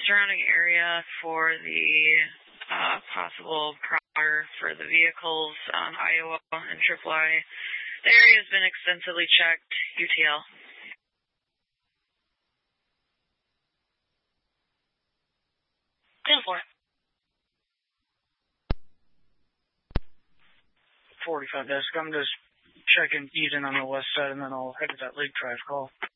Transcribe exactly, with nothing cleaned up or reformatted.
surrounding area for the uh, possible prowler for the vehicles on Iowa and Triple I. The area has been extensively checked. U T L. ten four. forty-five desk. I'm just checking Eden on the west side, and then I'll head to that Lake Drive call.